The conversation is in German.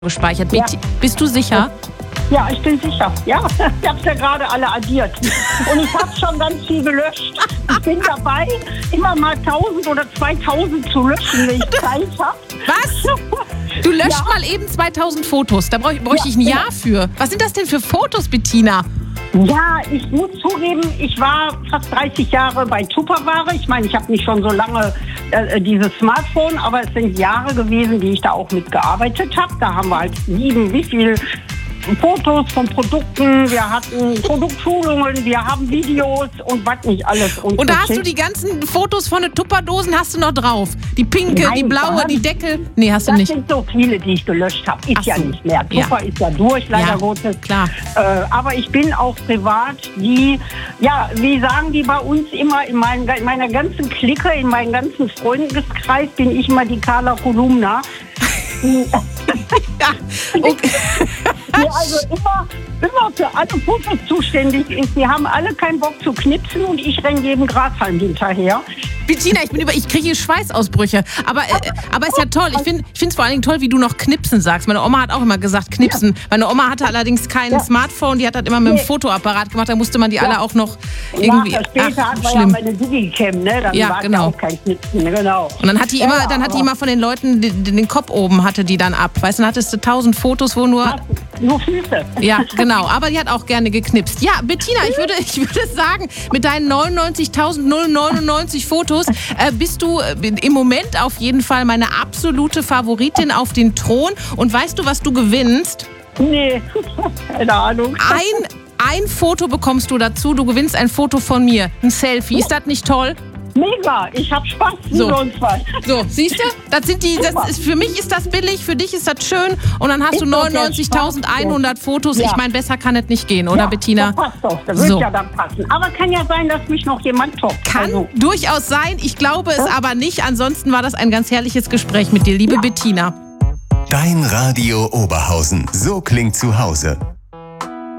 gespeichert. Ja. Bist du sicher? Ja, ich bin sicher. Ja, ich habe es ja gerade alle addiert. Und ich habe schon ganz viel gelöscht. Ich bin dabei, immer mal 1000 oder 2000 zu löschen, wenn ich Zeit habe. Was? Du löscht mal eben 2000 Fotos. Da bräuchte ich ein Jahr für. Was sind das denn für Fotos, Bettina? Ja, ich muss zugeben, ich war fast 30 Jahre bei Tupperware. Ich meine, ich habe nicht schon so lange dieses Smartphone, aber es sind Jahre gewesen, die ich da auch mitgearbeitet habe. Da haben wir halt wie viel Fotos von Produkten, wir hatten Produktschulungen, wir haben Videos und was nicht alles. Und da hast du die ganzen Fotos von den Tupperdosen hast du noch drauf? Die pinke, Nein, die blaue, die Deckel? Nee, hast du das nicht. Das sind so viele, die ich gelöscht habe. Ist ja nicht mehr. Tupper ist ja durch, leider Gottes. Klar. Aber ich bin auch privat wie sagen die bei uns immer, in meiner ganzen Clique, in meinem ganzen Freundeskreis bin ich immer die Carla Kolumna. Ja, okay. Die also immer für alle Fotos zuständig ist. Die haben alle keinen Bock zu knipsen und ich renne jedem Grashalm hinterher. Bettina, ich kriege Schweißausbrüche. Aber ist ja toll. Ich finde es vor allen Dingen toll, wie du noch knipsen sagst. Meine Oma hat auch immer gesagt, knipsen. Meine Oma hatte allerdings kein Smartphone, die hat das immer mit dem Fotoapparat gemacht. Da musste man die alle auch noch irgendwie... Später hat man ja meine Digicam, ne? Dann war genau. ja auch kein Knipsen, genau. Und dann hat die immer von den Leuten den Kopf oben, hatte die dann ab. Weißt du, dann hattest du 1000 Fotos, wo nur Füße. Ja, genau. Aber die hat auch gerne geknipst. Ja, Bettina, ich würde sagen, mit deinen 99.099 Fotos bist du im Moment auf jeden Fall meine absolute Favoritin auf den Thron. Und weißt du, was du gewinnst? Nee, keine Ahnung. Ein Foto bekommst du dazu. Du gewinnst ein Foto von mir. Ein Selfie. Ist das nicht toll? Mega, ich hab Spaß. So, siehst du? Für mich ist das billig, für dich ist das schön. Und dann hast du 99.100 Fotos. Ja. Ich meine, besser kann es nicht gehen, oder Bettina? Das passt doch, das wird ja dann passen. Aber kann ja sein, dass mich noch jemand toppt. Kann durchaus sein. Ich glaube es aber nicht. Ansonsten war das ein ganz herrliches Gespräch mit dir, liebe Bettina. Dein Radio Oberhausen. So klingt zu Hause.